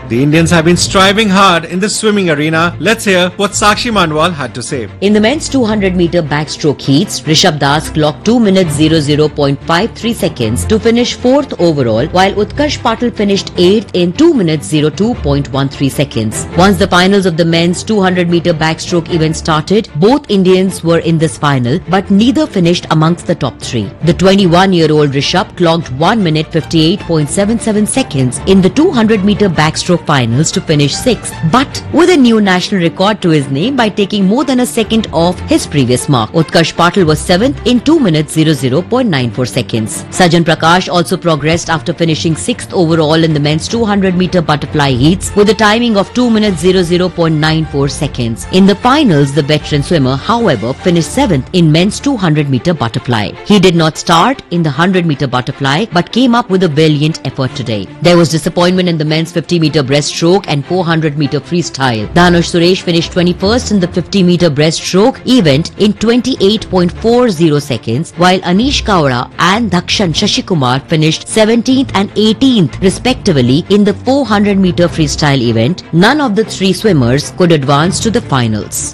The Indians have been striving hard in the swimming arena. Let's hear what Sakshi Manwal had to say. In the men's 200-meter backstroke heats, Rishabh Das clocked 2 minutes 00.53 seconds to finish 4th overall, while Utkarsh Patil finished 8th in 2 minutes 02.13 seconds. Once the finals of the men's 200-meter backstroke event started, both Indians were in this final, but neither finished amongst the top 3. The 21-year-old Rishabh clocked 1 minute 58.77 seconds in the 200-meter backstroke finals to finish 6th, but with a new national record to his name by taking more than a second off his previous mark. Utkarsh Patil was 7th in 2 minutes 00.94 seconds. Sajan Prakash also progressed after finishing 6th overall in the men's 200-meter butterfly heats with a timing of 2 minutes 00.94 seconds. In the finals, the veteran swimmer, however, finished 7th in men's 200-meter butterfly. He did not start in the 100-meter butterfly but came up with a valiant effort today. There was disappointment in the men's 50-meter breaststroke and 400-meter freestyle. Dhanush Suresh finished 21st in the 50-meter breaststroke event in 28.40 seconds, while Anish Kaura and Dakshan Shashikumar finished 17th and 18th respectively in the 400-meter freestyle event. None of the 3 swimmers could advance to the finals.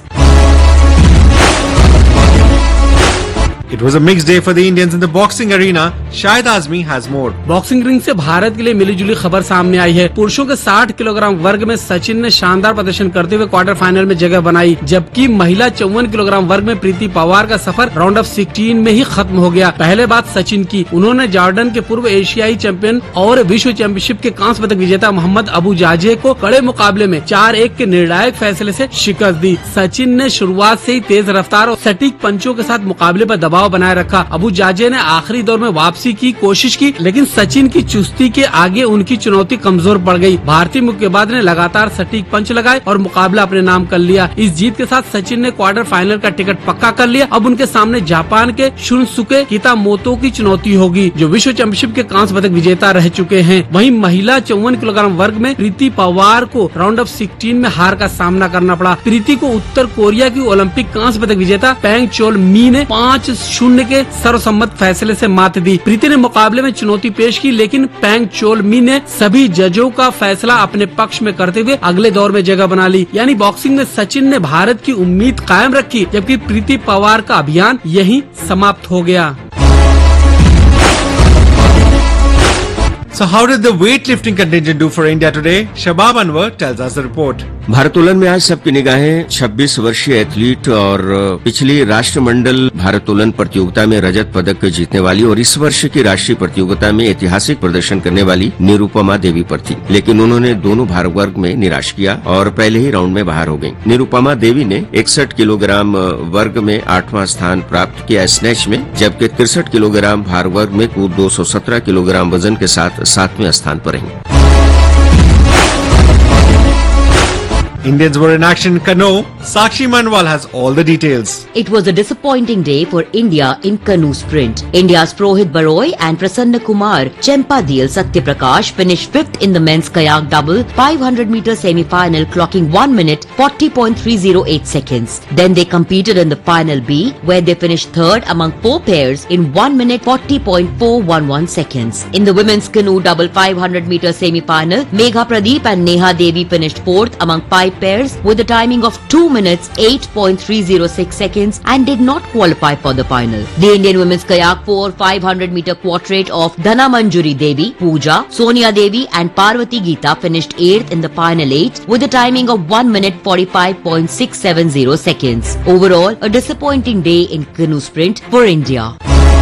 It was a mixed day for the Indians in the boxing arena. Shahid Azmi has more. Boxing ring से भारत के लिए मिली जुली खबर सामने आई है। पुरुषों के 60 kilogram वर्ग में सचिन ने शानदार प्रदर्शन करते हुए क्वार्टर फाइनल में जगह बनाई, जबकि महिला 54 किलोग्राम वर्ग में प्रीति पवार का सफर राउंड ऑफ 16 में ही खत्म हो गया। पहले बात सचिन की, उन्होंने जॉर्डन के पूर्व एशियाई चैंपियन और विश्व चैंपियनशिप के कांस्य पदक विजेता मोहम्मद अबू जाजे को कड़े मुकाबले में 4-1 के निर्णायक फैसले से शिकस्त दी। सचिन ने शुरुआत से ही तेज रफ्तार और सटीक पंचों के साथ मुकाबले पर दबाव बनाए रखा। अबू जाजे ने आखिरी दौर में वापसी की कोशिश की, लेकिन सचिन की चुस्ती के आगे उनकी चुनौती कमजोर पड़ गई। भारतीय मुक्केबाज ने लगातार सटीक पंच लगाए और मुकाबला अपने नाम कर लिया। इस जीत के साथ सचिन ने क्वार्टर फाइनल का टिकट पक्का कर लिया। अब उनके सामने जापान के शुनसुके कितामोतो की चुनौती होगी, जो विश्व चैंपियनशिप के कांस्य पदक विजेता रह चुके हैं। वहीं महिला 54 किलोग्राम वर्ग में प्रीति पवार को राउंड ऑफ 16 में हार का सामना करना पड़ा। प्रीति को उत्तर कोरिया की ओलंपिक कांस्य पदक विजेता पैंग चोल मी ने 5-0 के सर्वसम्मत फैसले से मात दी। प्रीति ने मुकाबले में चुनौती पेश की, लेकिन पैंग चोल मी ने सभी जजों का फैसला अपने पक्ष में करते हुए अगले दौर में जगह बना ली। यानी बॉक्सिंग में सचिन ने भारत की उम्मीद कायम रखी, जबकि प्रीति पवार का अभियान यहीं समाप्त हो गया। So how did the weightlifting contingent do for India today? Shabab Anwar tells us the report. भारोत्तोलन में आज सबकी निगाहें 26 वर्षीय एथलीट और पिछली राष्ट्रमंडल भारोत्तोलन प्रतियोगिता में रजत पदक जीतने वाली और इस वर्ष की राष्ट्रीय प्रतियोगिता में ऐतिहासिक प्रदर्शन करने वाली निरुपमा देवी पर थी, लेकिन उन्होंने दोनों भार वर्ग में निराश किया और पहले ही राउंड में बाहर हो गयी। निरुपमा देवी ने 61 किलोग्राम वर्ग में 8वां स्थान प्राप्त किया स्नैच में, जबकि 63 किलोग्राम भार वर्ग में कूद 217 किलोग्राम वजन के साथ 7वें स्थान पर रही। Indians were in action in canoe. Sakshi Manwal has all the details. It was a disappointing day for India in canoe sprint. India's Prohit Baroy and Prasanna Kumar Chempadil Satyaprakash finished 5th in the men's kayak double 500-meter semi-final, clocking 1 minute 40.308 seconds. Then they competed in the final B, where they finished 3rd among 4 pairs in 1 minute 40.411 seconds. In the women's canoe double 500-meter semi-final, Megha Pradeep and Neha Devi finished 4th among 5 pairs with a timing of 2 minutes 8.306 seconds and did not qualify for the final. The Indian women's kayak 4-500-meter quadrat of Dhana Manjuri Devi, Pooja, Sonia Devi and Parvati Geeta finished 8th in the final 8 with a timing of 1 minute 45.670 seconds. Overall, a disappointing day in canoe sprint for India.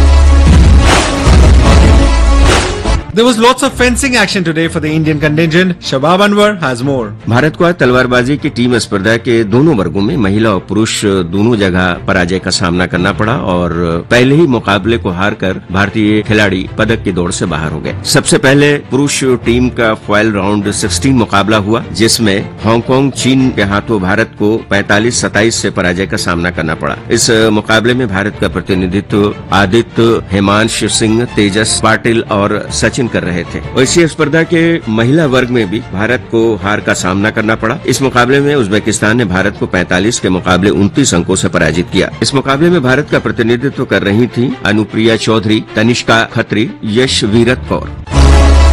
There was lots of fencing action today for the Indian contingent. Shabab Anwar has more. Bharat को आज तलवारबाजी की team स्पर्धा के दोनों वर्गों में महिला और पुरुष दोनों जगह पराजय का सामना करना पड़ा और पहले ही मुकाबले को हारकर भारतीय खिलाड़ी पदक की दौड़ से बाहर हो गए। सबसे पहले पुरुष टीम का फाइनल राउंड 16 मुकाबला हुआ, जिसमें हांगकांग चीन के हाथों भारत को 45-27 से पराजय का सामना करना पड़ा। इस मुकाबले में भारत का प्रतिनिधित्व आदित्य, हिमांशु सिंह, तेजस पाटिल और सचिन कर रहे थे। एशिया स्पर्धा के महिला वर्ग में भी भारत को हार का सामना करना पड़ा। इस मुकाबले में उज्बेकिस्तान ने भारत को 45 के मुकाबले 29 अंकों से पराजित किया। इस मुकाबले में भारत का प्रतिनिधित्व कर रही थी अनुप्रिया चौधरी, तनिष्का खत्री, यश वीरत कौर।